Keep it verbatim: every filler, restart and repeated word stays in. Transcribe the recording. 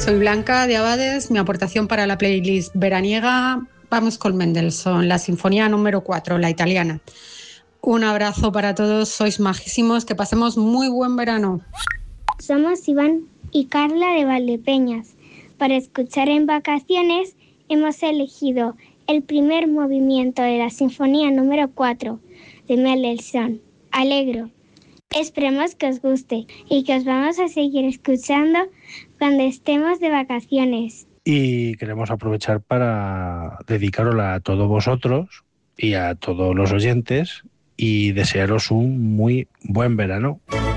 Soy Blanca de Abades, mi aportación para la playlist veraniega, vamos con Mendelssohn, la sinfonía número cuatro, la italiana. Un abrazo para todos, sois majísimos, que pasemos muy buen verano. Somos Iván y Carla de Valdepeñas. Para escuchar en vacaciones hemos elegido el primer movimiento de la sinfonía número cuatro de Mendelssohn, Allegro. Esperemos que os guste y que os vamos a seguir escuchando cuando estemos de vacaciones. Y queremos aprovechar para dedicarosla a todos vosotros y a todos los oyentes y desearos un muy buen verano.